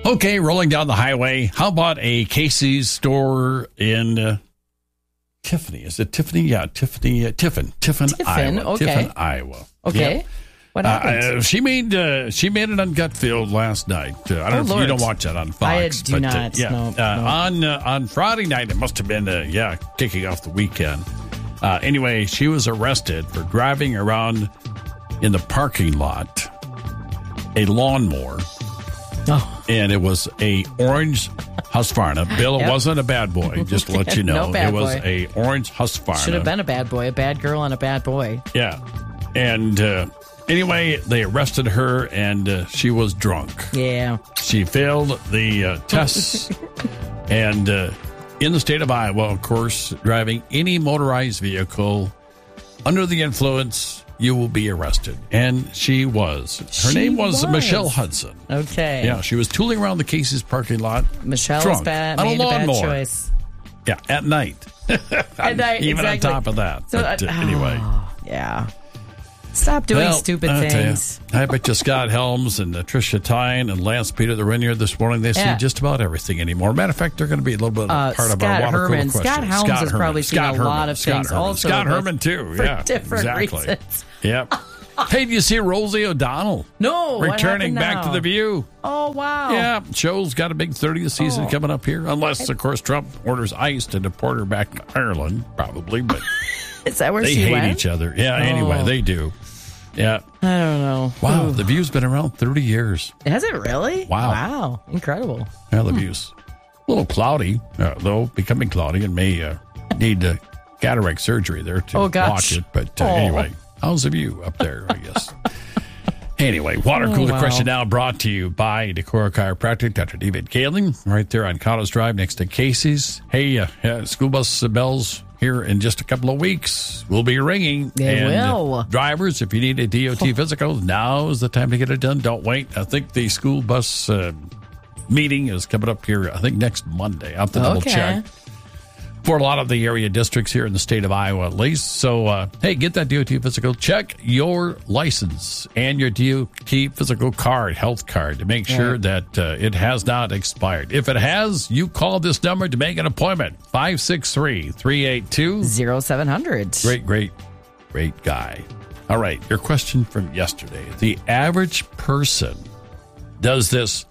Okay, rolling down the highway. How about a Casey's store in Tiffany? Is it Tiffany? Yeah, Tiffin, Iowa. Okay. Tiffin, Iowa. Okay. Yeah. What happened? She made it on Gutfield last night. I don't know if you don't watch that on Fox. I do not. No. On Friday night, it must have been kicking off the weekend. Anyway, she was arrested for driving around in the parking lot a lawnmower. Oh. And it was a orange Husqvarna. Bill, it wasn't a bad boy, just to let you know. No bad it was boy. a orange Husqvarna. Should have been a bad boy, a bad girl and a bad boy. Yeah. And anyway, they arrested her, and she was drunk. Yeah. She failed the tests. And in the state of Iowa, of course, driving any motorized vehicle under the influence, you will be arrested. And she was. Her name was Michelle Hudson. Okay. Yeah, she was tooling around the Casey's parking lot. Michelle drunk, made on a bad lawnmower. choice. Yeah, at night. At night, Even exactly. on top of that. So, But anyway. Yeah. Stop doing stupid I'll tell you, things. I bet you Scott Helms and Tricia Tyne and Lance Peter, they're in here this morning. They see just about everything anymore. Matter of fact, they're going to be a little bit part of our water cooler question. Scott Helms has probably seen a lot of things. Also, Scott Herman, too. For different reasons. Yep. Hey, do you see Rosie O'Donnell? No. Returning back to The View. Oh, wow. Yeah, show's got a big 30th season coming up here. Unless, of course, Trump orders ICE to deport her back to Ireland, probably. But is that where they she hate went? each other. Yeah, anyway, they do. Yeah. I don't know. Wow, The View's been around 30 years. Has it really? Wow. Incredible. Yeah, The View's a little cloudy, though, becoming cloudy, and may need cataract surgery there to watch it. But anyway, how's The View up there, I guess? Anyway, water cooler question now brought to you by Decorah Chiropractic, Dr. David Kaling, right there on Cottage Drive next to Casey's. Hey, school bus bells here in just a couple of weeks will be ringing. They will. Drivers, if you need a DOT physical, now is the time to get it done. Don't wait. I think the school bus meeting is coming up here, I think, next Monday. I'll have to double check. For a lot of the area districts here in the state of Iowa, at least. So, hey, get that DOT physical. Check your license and your DOT physical card, health card, to make sure that it has not expired. If it has, you call this number to make an appointment. 563-382-0700. Great guy. All right, your question from yesterday. The average person does this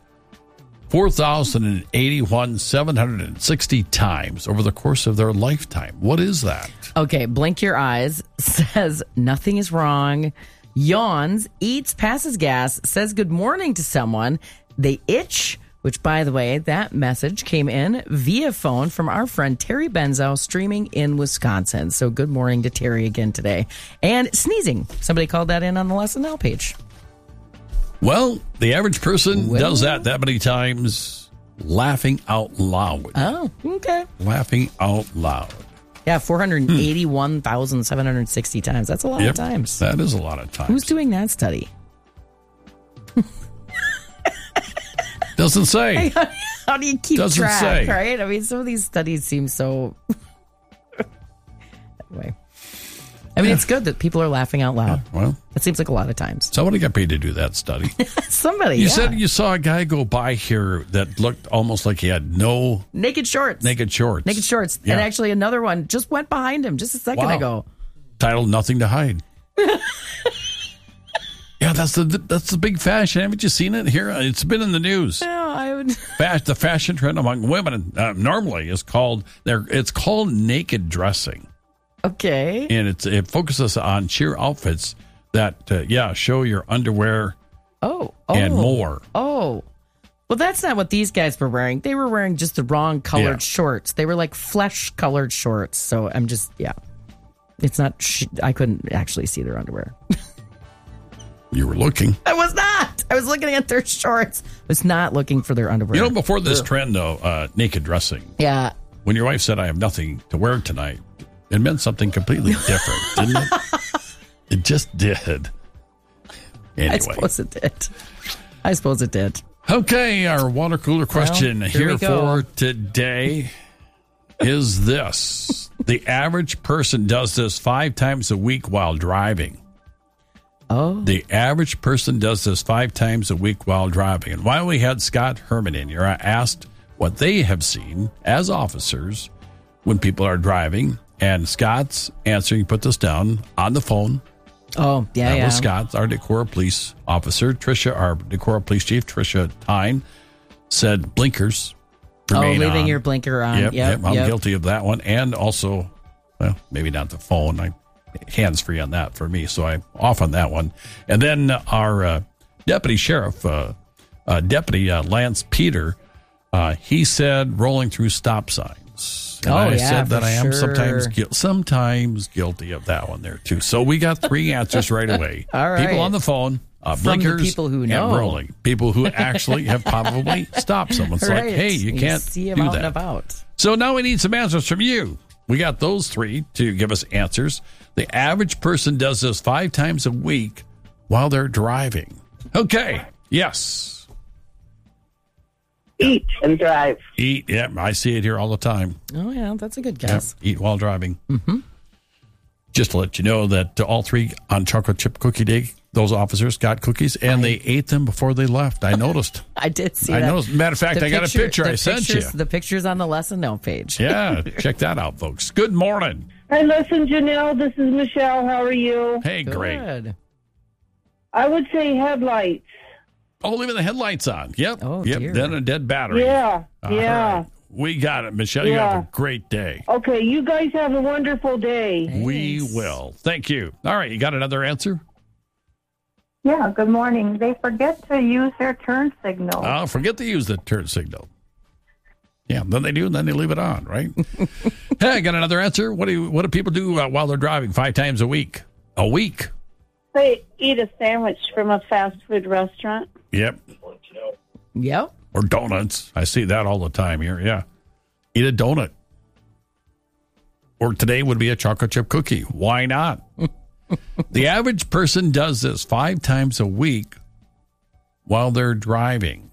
4,081,760 times over the course of their lifetime. What is that? Okay, blink your eyes, says nothing is wrong, yawns, eats, passes gas, says good morning to someone, they itch, which, by the way, that message came in via phone from our friend Terry Benzo, streaming in Wisconsin. So good morning to Terry again today. And sneezing. Somebody called that in on the Lesson Now page. Well, the average person does that many times, laughing out loud. Oh, okay. Laughing out loud. Yeah, 481,760 times. That's a lot of times. That is a lot of times. Who's doing that study? Doesn't say. How do you keep Doesn't track, say. right? I mean, some of these studies seem so... Anyway. I mean, it's good that people are laughing out loud. Yeah, well, that seems like a lot of times. Somebody got paid to do that study. Somebody, You said you saw a guy go by here that looked almost like he had no... Naked shorts. Naked shorts. Yeah. And actually another one just went behind him just a second ago. Titled Nothing to Hide. Yeah, that's the big fashion. Haven't you seen it here? It's been in the news. Yeah, I would. The fashion trend among women normally is called naked dressing. Okay. And it focuses on sheer outfits that show your underwear and more. Oh. Well, that's not what these guys were wearing. They were wearing just the wrong colored shorts. They were like flesh colored shorts. So I'm just it's not. I couldn't actually see their underwear. You were looking. I was not. I was looking at their shorts. I was not looking for their underwear. You know, before this trend, though, naked dressing. Yeah. When your wife said, I have nothing to wear tonight, it meant something completely different, didn't it? It just did. Anyway. I suppose it did. Okay, our water cooler question here for today is this. The average person does this 5 times a week while driving. Oh. The average person does this 5 times a week while driving. And while we had Scott Herman in here, I asked what they have seen as officers when people are driving. And Scott's answering, put this down on the phone. Oh, yeah, That was Scott, our Decorah police officer. Tricia, our Decorah police chief, Tricia Tyne, said blinkers remain leaving on. your blinker on. Yep, I'm guilty of that one. And also, well, maybe not the phone. Hands-free on that for me, so I'm off on that one. And then our deputy sheriff, Deputy Lance Peter, he said rolling through stop signs. And I said that I am sometimes guilty of that one there, too. So we got 3 answers right away. All right. People on the phone, blinkers, people who know. and rolling. People who actually have probably stopped someone. It's like, hey, you can't see him do out that. And about. So now we need some answers from you. We got those 3 to give us answers. The average person does this 5 times a week while they're driving. Okay. Yes. Eat and drive. Eat. Yeah, I see it here all the time. Oh, yeah, that's a good guess. Yep. Eat while driving. Mm-hmm. Just to let you know that all 3 on Chocolate Chip Cookie Day, those officers got cookies, and they ate them before they left. I noticed. I did see that. I noticed. Matter of fact, I got a picture I sent you. The picture's on the lesson note page. Yeah, check that out, folks. Good morning. Hi, listen, Janelle. This is Michelle. How are you? Hey, great. Good. I would say headlights. Oh, leaving the headlights on. Yep. Oh, yep. dear. Then a dead battery. Yeah. All yeah. right. We got it, Michelle. You have a great day. Okay, you guys have a wonderful day. Thanks. We will. Thank you. All right, you got another answer? Yeah, good morning. They forget to use their turn signal. Oh, forget to use the turn signal. Yeah, then they do, and then they leave it on, right? Hey, I got another answer. What do people do while they're driving 5 times a week? A week? They eat a sandwich from a fast food restaurant. Yep. Yep. Or donuts. I see that all the time here. Yeah. Eat a donut. Or today would be a chocolate chip cookie. Why not? The average person does this 5 times a week while they're driving.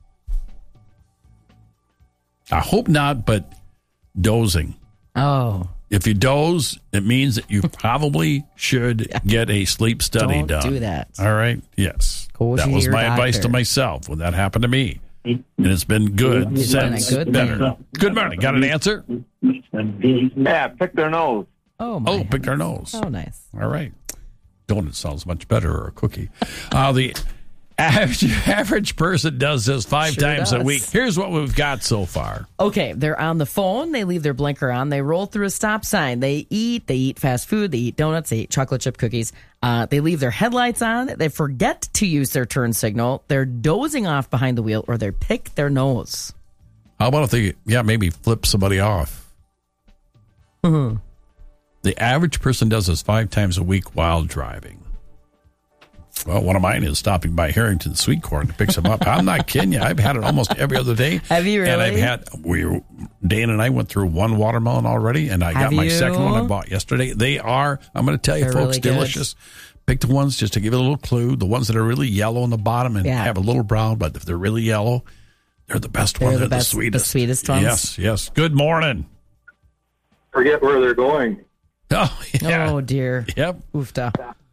I hope not, but dozing. Oh. If you doze, it means that you probably should get a sleep study done. Don't do that. All right? Yes. That was my advice to myself when that happened to me. And it's been good since. Good better. Good morning. Got an answer? Yeah, pick their nose. Oh, my pick their nose. Oh, nice. All right. Donut sounds much better, or a cookie. The average person does this 5 times a week. Here's what we've got so far. Okay, they're on the phone. They leave their blinker on. They roll through a stop sign. They eat fast food. They eat donuts. They eat chocolate chip cookies. They leave their headlights on. They forget to use their turn signal. They're dozing off behind the wheel, or they pick their nose. How about if they, maybe flip somebody off? Mm-hmm. The average person does this 5 times a week while driving. Well, one of mine is stopping by Harrington Sweet Corn to pick some up. I'm not kidding you. I've had it almost every other day. Have you really? And Dana and I went through 1 watermelon already, and I got my second one I bought yesterday. They are, I'm going to tell you, They're folks, really delicious. Pick the ones, just to give it a little clue, the ones that are really yellow on the bottom and have a little brown, but if they're really yellow, they're the best ones. They're the sweetest. The sweetest ones. Yes. Good morning. Forget where they're going. Oh, yeah. Oh, dear. Yep. Oofta.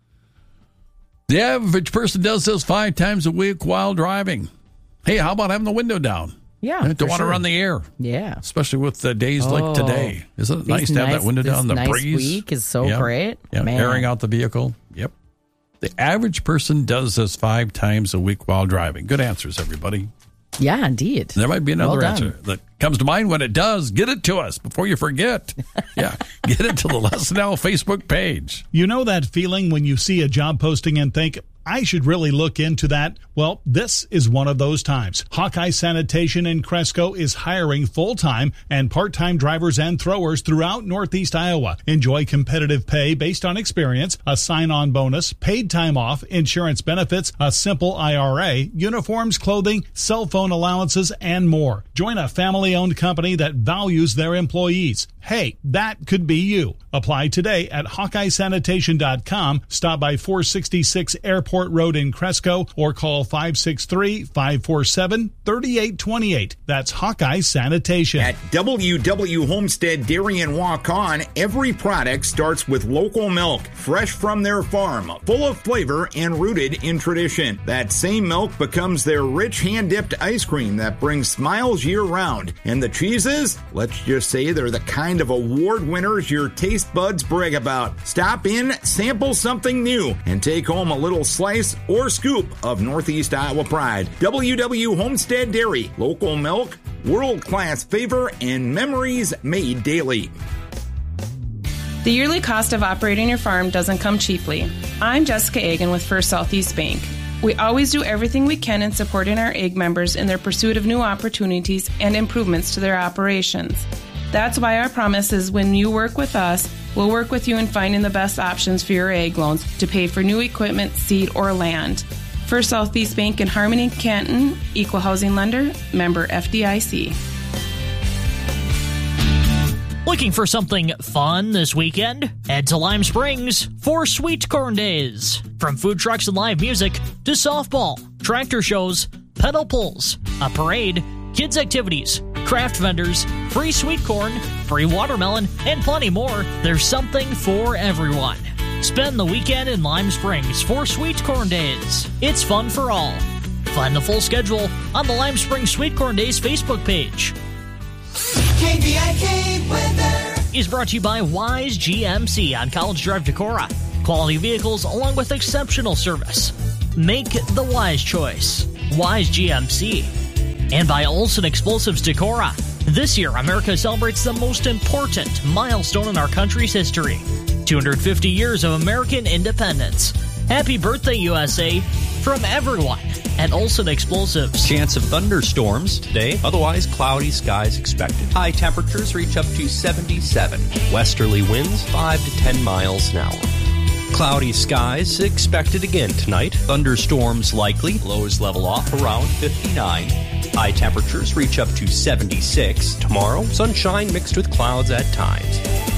The average person does this 5 times a week while driving. Hey, how about having the window down? Yeah. Don't want to run the air. Yeah. Especially with days like today. Isn't it nice to have that window down? The nice breeze. Week is so great. Yeah. Man. Airing out the vehicle. Yep. The average person does this 5 times a week while driving. Good answers, everybody. Yeah, indeed. There might be another answer that comes to mind. When it does, get it to us before you forget. Yeah, get it to the Lesson L Facebook page. You know that feeling when you see a job posting and think, I should really look into that? Well, this is one of those times. Hawkeye Sanitation in Cresco is hiring full-time and part-time drivers and throwers throughout Northeast Iowa. Enjoy competitive pay based on experience, a sign-on bonus, paid time off, insurance benefits, a simple IRA, uniforms, clothing, cell phone allowances, and more. Join a family-owned company that values their employees. Hey, that could be you. Apply today at HawkeyeSanitation.com. Stop by 466 Airport Road in Cresco or call 563-547-3828. That's Hawkeye Sanitation. At WW Homestead Dairy and Walk-On, every product starts with local milk, fresh from their farm, full of flavor and rooted in tradition. That same milk becomes their rich hand-dipped ice cream that brings smiles year-round. And the cheeses? Let's just say they're the kind of award winners your taste buds brag about. Stop in, sample something new, and take home a little slice or scoop of Northeast Iowa pride. WW Homestead Dairy, local milk, world-class flavor, and memories made daily. The yearly cost of operating your farm doesn't come cheaply. I'm Jessica Egan with First Southeast Bank. We always do everything we can in supporting our AG members in their pursuit of new opportunities and improvements to their operations. That's why our promise is when you work with us, we'll work with you in finding the best options for your ag loans to pay for new equipment, seed, or land. First Southeast Bank in Harmony, Canton, Equal Housing Lender, member FDIC. Looking for something fun this weekend? Head to Lime Springs for Sweet Corn Days. From food trucks and live music to softball, tractor shows, pedal pulls, a parade, kids' activities, craft vendors, free sweet corn, free watermelon, and plenty more. There's something for everyone. Spend the weekend in Lime Springs for Sweet Corn Days. It's fun for all. Find the full schedule on the Lime Springs Sweet Corn Days Facebook page. KVIK weather is brought to you by Wise GMC on College Drive, Decorah. Quality vehicles along with exceptional service. Make the wise choice. Wise GMC. And by Olson Explosives Decorah. This year, America celebrates the most important milestone in our country's history. 250 years of American independence. Happy birthday, USA, from everyone at Olson Explosives. Chance of thunderstorms today, otherwise cloudy skies expected. High temperatures reach up to 77. Westerly winds 5 to 10 miles an hour. Cloudy skies expected again tonight. Thunderstorms likely. Lows level off around 59. High temperatures reach up to 76. Tomorrow, sunshine mixed with clouds at times.